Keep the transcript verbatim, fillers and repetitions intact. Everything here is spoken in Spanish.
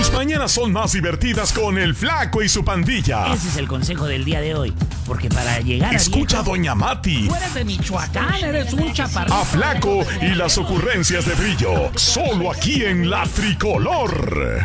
Tus mañanas son más divertidas con el Flaco y su pandilla. Ese es el consejo del día de hoy. Porque para llegar a Escucha viejo, a Doña Mati. tú eres de Michoacán, eres un chaparrito. A Flaco y las ocurrencias de Brillo. Solo aquí en La Tricolor.